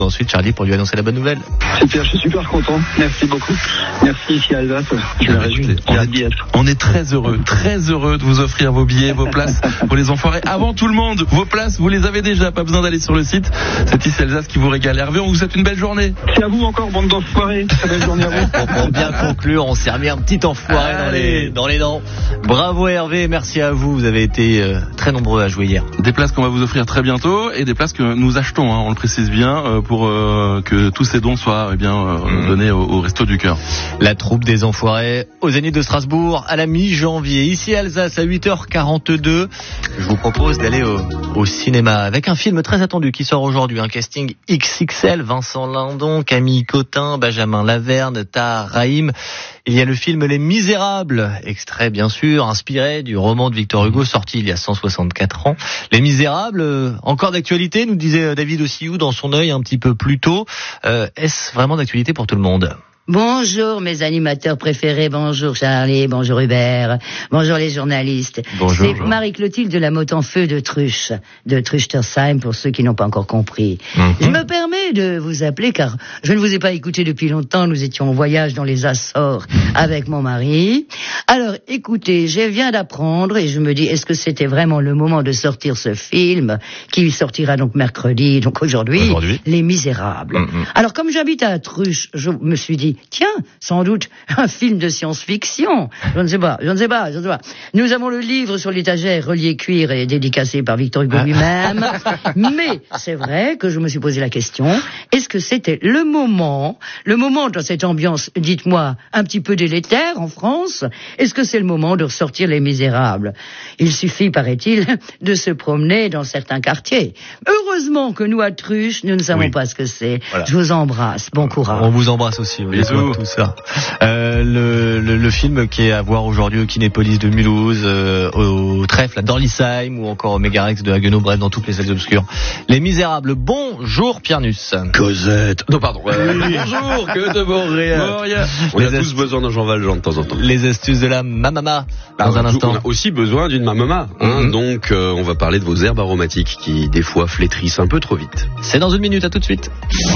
Ensuite, Charlie pour lui annoncer la bonne nouvelle. Super, je suis super content. Merci beaucoup. Merci ici à Alsace. Je me réjouis. On est très heureux de vous offrir vos billets, vos places pour les enfoirés. Avant tout le monde, vos places, vous les avez déjà. Pas besoin d'aller sur le site. C'est ici Alsace qui vous régale. Hervé, on vous souhaite une belle journée. C'est à vous encore, bande d'enfoirés. Très belle journée à vous. Pour bien conclure, on s'est remis un petit enfoiré dans les dents. Bravo Hervé, merci à vous. Vous avez été très nombreux à jouer hier. Des places qu'on va vous offrir très bientôt et des places que nous achetons, on le précise bien, pour que tous ces dons soient donnés au Resto du Cœur. La troupe des enfoirés au Zénith de Strasbourg à la mi-janvier. Ici Alsace à 8h42. Je vous propose d'aller au cinéma avec un film très attendu qui sort aujourd'hui. Un casting XXL, Vincent Lindon, Camille Cotin, Benjamin Laverne, Tahar Rahim. Il y a le film Les Misérables, extrait bien sûr, inspiré du roman de Victor Hugo sorti il y a 164 ans. Les Misérables, encore d'actualité, nous disait David Ossiou dans son œil un petit peu plus tôt. Est-ce vraiment d'actualité pour tout le monde ? Bonjour mes animateurs préférés, bonjour Charlie, bonjour Hubert, bonjour les journalistes. Bonjour. C'est Marie-Clotilde de la Motte en Feu de Truchtersheim pour ceux qui n'ont pas encore compris. Je me permets de vous appeler car je ne vous ai pas écouté depuis longtemps, nous étions en voyage dans les Açores avec mon mari. Alors écoutez, je viens d'apprendre et je me dis est-ce que c'était vraiment le moment de sortir ce film qui sortira donc mercredi, donc aujourd'hui. Les Misérables. Alors comme j'habite à Truche, je me suis dit tiens, sans doute un film de science-fiction. Je ne sais pas. Nous avons le livre sur l'étagère, relié cuir et dédicacé par Victor Hugo lui-même. Mais c'est vrai que je me suis posé la question, est-ce que c'était le moment dans cette ambiance, dites-moi, un petit peu délétère en France, est-ce que c'est le moment de ressortir Les Misérables ? Il suffit, paraît-il, de se promener dans certains quartiers. Heureusement que nous, à Truche, nous ne savons pas ce que c'est. Voilà. Je vous embrasse. Bon courage. On vous embrasse aussi. Tout ça. Le film qui est à voir aujourd'hui au Kinépolis de Mulhouse, au Trèfle à Dorlisheim ou encore au Mégarex de Haguenau, bref, dans toutes les salles obscures. Les Misérables. Bonjour Pierre Nuss. Cosette. Non, pardon. Bonjour, que de beaux rien. On a tous besoin d'un Jean Valjean de temps en temps. Les astuces de la mamama. Dans un instant. On a aussi besoin d'une mamama. Donc, on va parler de vos herbes aromatiques qui, des fois, flétrissent un peu trop vite. C'est dans une minute, à tout de suite.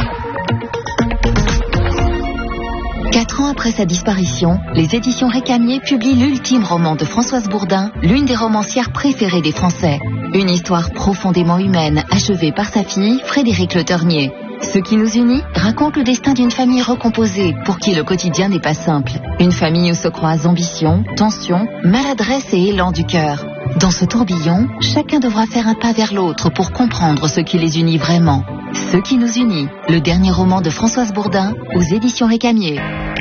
4 ans après sa disparition, les éditions Récamier publient l'ultime roman de Françoise Bourdin, l'une des romancières préférées des Français. Une histoire profondément humaine, achevée par sa fille, Frédéric Le Ternier. Ce qui nous unit raconte le destin d'une famille recomposée, pour qui le quotidien n'est pas simple. Une famille où se croisent ambition, tension, maladresse et élan du cœur. Dans ce tourbillon, chacun devra faire un pas vers l'autre pour comprendre ce qui les unit vraiment. Ce qui nous unit, le dernier roman de Françoise Bourdin, aux éditions Récamier.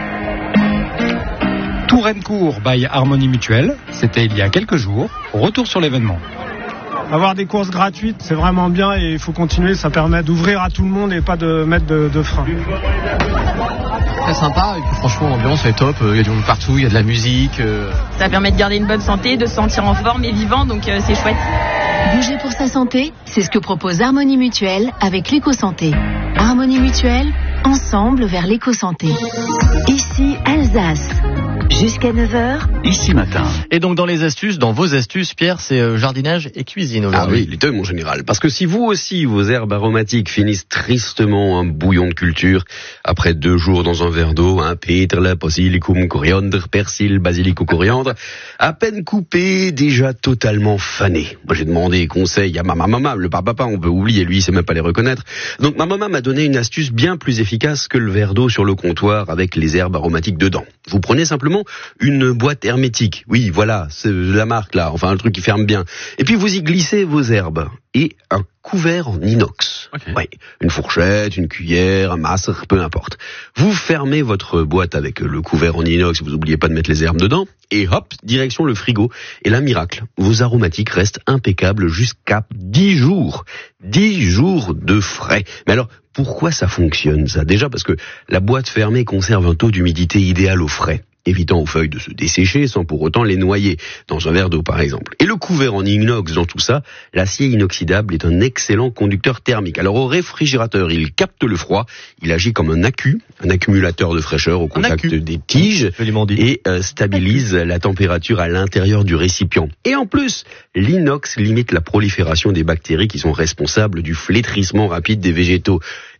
Touraine-Court by Harmonie Mutuelle, c'était il y a quelques jours. Retour sur l'événement. Avoir des courses gratuites, c'est vraiment bien et il faut continuer, ça permet d'ouvrir à tout le monde et pas de mettre de frein. Très sympa, et puis franchement l'ambiance est top, il y a du monde partout, il y a de la musique. Ça permet de garder une bonne santé, de se sentir en forme et vivant, donc c'est chouette. Bouger pour sa santé, c'est ce que propose Harmonie Mutuelle avec l'éco-santé. Harmonie Mutuelle, ensemble vers l'éco-santé. Ici Alsace. Jusqu'à 9h, ici matin. Et donc dans vos astuces, Pierre, c'est jardinage et cuisine aujourd'hui. Ah oui, l'été mon général. Parce que si vous aussi, vos herbes aromatiques finissent tristement un bouillon de culture, après 2 jours dans un verre d'eau, pétrole, basilicum, coriandre, persil, basilic ou coriandre, à peine coupé, déjà totalement fané. Moi j'ai demandé conseil à ma maman, le papa, on peut oublier, lui il sait même pas les reconnaître. Donc ma maman m'a donné une astuce bien plus efficace que le verre d'eau sur le comptoir avec les herbes aromatiques dedans. Vous prenez simplement une boîte hermétique. Oui, voilà, c'est la marque là, enfin un truc qui ferme bien. Et puis vous y glissez vos herbes et un couvert en inox. Okay. Ouais, une fourchette, une cuillère, un masque, peu importe. Vous fermez votre boîte avec le couvert en inox, vous n'oubliez pas de mettre les herbes dedans, et hop, direction le frigo. Et là, miracle, vos aromatiques restent impeccables jusqu'à 10 jours. 10 jours de frais. Mais alors, pourquoi ça fonctionne ça ? Déjà parce que la boîte fermée conserve un taux d'humidité idéal au frais, évitant aux feuilles de se dessécher sans pour autant les noyer, dans un verre d'eau par exemple. Et le couvert en inox dans tout ça, l'acier inoxydable est un excellent conducteur thermique. Alors au réfrigérateur, il capte le froid, il agit comme un accumulateur de fraîcheur au contact des tiges et stabilise la température à l'intérieur du récipient. Et en plus, l'inox limite la prolifération des bactéries qui sont responsables du flétrissement rapide des végétaux.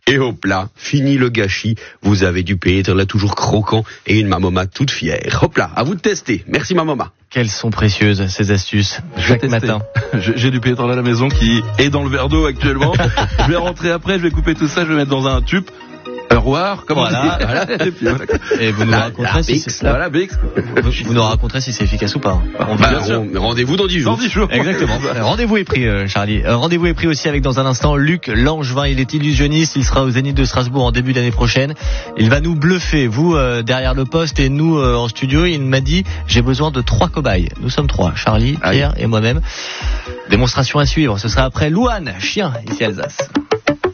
Et hop là, fini le gâchis, vous avez du pétre là toujours croquant et une mamoma toute fière. Hop là, à vous de tester. Merci mamoma. Quelles sont précieuses ces astuces chaque matin. J'ai du pétrole à la maison qui est dans le verre d'eau actuellement. Je vais rentrer après, je vais couper tout ça, je vais mettre dans un tube. Roir, comme voilà. Et, puis, voilà. Et vous nous raconterez si c'est ça. Voilà, Bix. Vous nous raconterez si c'est efficace ou pas. Rendez-vous dans 10 jours. Dans 10 jours. Exactement. Rendez-vous est pris, Charlie. Rendez-vous est pris aussi avec dans un instant Luc Langevin. Il est illusionniste. Il sera au Zénith de Strasbourg en début d'année prochaine. Il va nous bluffer, vous derrière le poste et nous en studio. Il m'a dit j'ai besoin de 3 cobayes. Nous sommes 3. Charlie, Pierre et moi-même. Démonstration à suivre. Ce sera après Louane, chien, ici Alsace.